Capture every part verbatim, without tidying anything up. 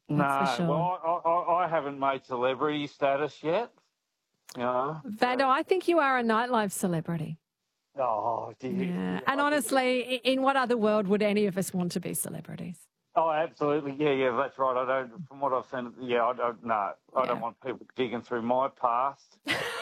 That's no, for sure. well, I, I, I haven't made celebrity status yet. You know. Vando, I think you are a nightlife celebrity. Oh, dear. Yeah. And honestly, i- in what other world would any of us want to be celebrities? Oh, absolutely. Yeah, yeah, that's right. I don't, from what I've seen, yeah, I don't, no, I Yeah. don't want people digging through my past.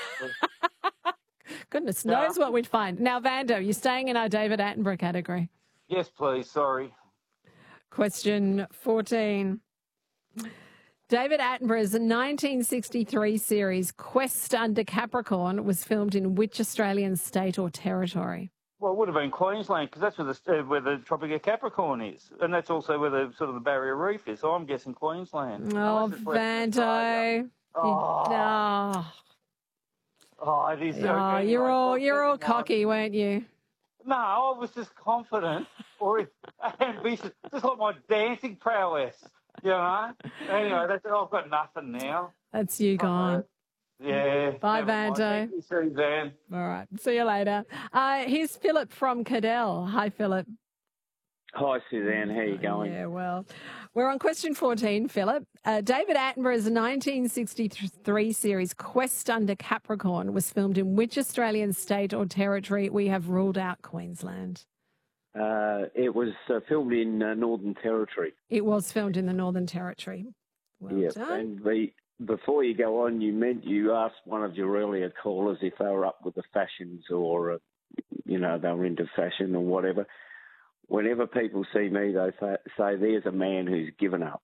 Goodness No. knows what we'd find. Now, Vando, you're staying in our David Attenborough category. Yes, please. Sorry. Question fourteen. David Attenborough's nineteen sixty-three series Quest Under Capricorn was filmed in which Australian state or territory? Well, it would have been Queensland because that's where the uh, where the Tropic of Capricorn is, and that's also where the sort of the Barrier Reef is. So I'm guessing Queensland. Oh, Unless it's Western Australia. Vando. Oh, Oh, oh, it is. oh, anyway, you're all well, you're all never mind. cocky, weren't you? No, I was just confident or ambitious, just like my dancing prowess. You know. Anyway, that's it. I've got nothing now. That's you gone. Yeah. Bye, never mind. Vando. Thank you, Suzanne. All right. See you later. Uh, here's Philip from Cadell. Hi, Philip. Hi, Suzanne. How you going? Yeah, well, we're on question fourteen, Philip. Uh, David Attenborough's nineteen sixty-three series Quest Under Capricorn was filmed in which Australian state or territory? We have ruled out Queensland. Uh, it was uh, filmed in uh, Northern Territory. It was filmed in the Northern Territory. Well Yep. done. And the, before you go on, you meant you asked one of your earlier callers if they were up with the fashions or, uh, you know, they were into fashion or whatever. Whenever people see me, they say, say there's a man who's given up.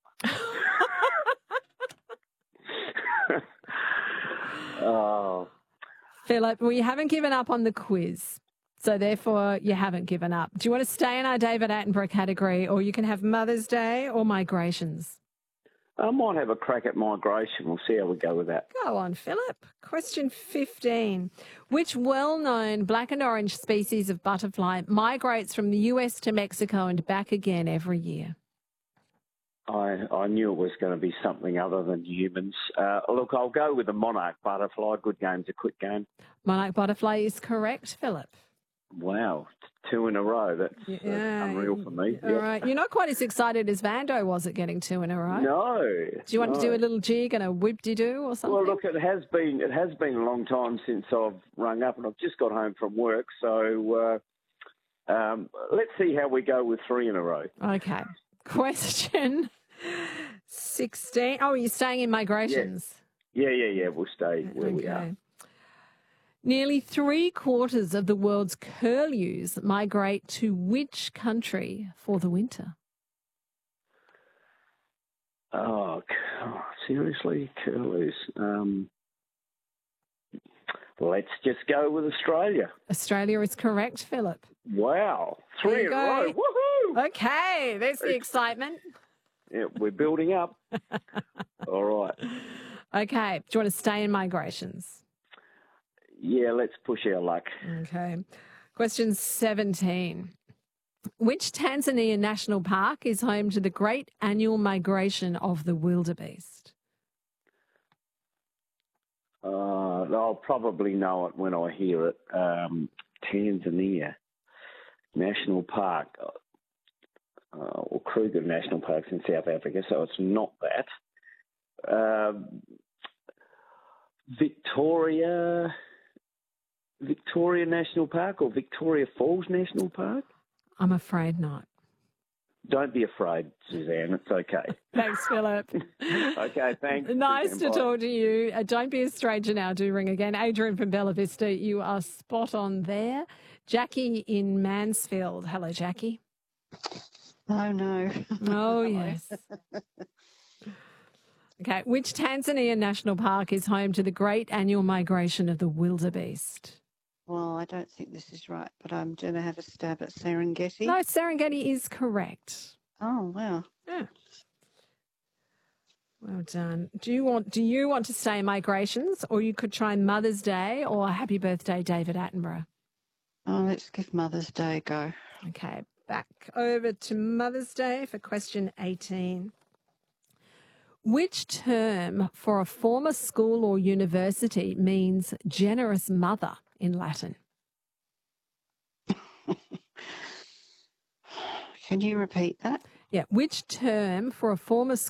Oh. Philip, well, you haven't given up on the quiz. So therefore, you haven't given up. Do you want to stay in our David Attenborough category, or you can have Mother's Day or migrations? I might have a crack at migration. We'll see how we go with that. Go on, Philip. Question fifteen. Which well-known black and orange species of butterfly migrates from the U S to Mexico and back again every year? I, I knew it was going to be something other than humans. Uh, look, I'll go with the monarch butterfly. Good game's a quick game. Monarch butterfly is correct, Philip. Wow, two in a row. That's, Yeah. that's unreal for me. All Yeah. right. You're not quite as excited as Vando was at getting two in a row. No. Do you want no. to do a little jig and a whip-de-doo or something? Well, look, it has been it has been a long time since I've rung up, and I've just got home from work. So uh, um, let's see how we go with three in a row. Okay. Question sixteen. Oh, you're staying in migrations. Yeah, yeah, yeah. We'll stay where we are. Okay. Nearly three quarters of the world's curlews migrate to which country for the winter? Oh, God, seriously, curlews. Um, let's just go with Australia. Australia is correct, Philip. Wow, There three you in a go. row. Woohoo! Okay, there's the excitement. Yeah, we're building up. All right. Okay, do you want to stay in migrations? Yeah, let's push our luck. Okay. Question seventeen. Which Tanzania National Park is home to the great annual migration of the wildebeest? Uh, I'll probably know it when I hear it. Um, Tanzania National Park, uh, or Kruger National Park's in South Africa, so it's not that. Uh, Victoria, Victoria National Park or Victoria Falls National Park? I'm afraid not. Don't be afraid, Suzanne. It's okay. Thanks, Philip. Okay, thanks. Nice to Suzanne. Bye. talk to you. Uh, don't be a stranger now. Do ring again. Adrian from Bella Vista, you are spot on there. Jackie in Mansfield. Hello, Jackie. Oh, no. Oh, yes. Okay. Which Tanzania National Park is home to the great annual migration of the wildebeest? Well, I don't think this is right, but I'm going to have a stab at Serengeti. No, Serengeti is correct. Oh, wow. Yeah. Well done. Do you want do you want to stay in migrations, or you could try Mother's Day or Happy Birthday, David Attenborough? Oh, let's give Mother's Day a go. Okay, back over to Mother's Day for question eighteen. Which term for a former school or university means generous mother in Latin? Can you repeat that? Yeah, which term for a former